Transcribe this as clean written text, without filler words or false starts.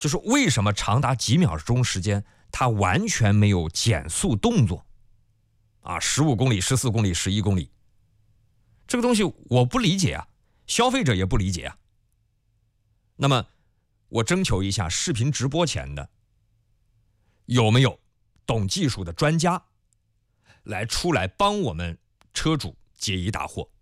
就是为什么长达几秒钟时间，它完全没有减速动作啊，15公里、14公里、11公里，这个东西我不理解啊，消费者也不理解啊。那么我征求一下视频直播前的有没有懂技术的专家来出来帮我们车主解疑答惑。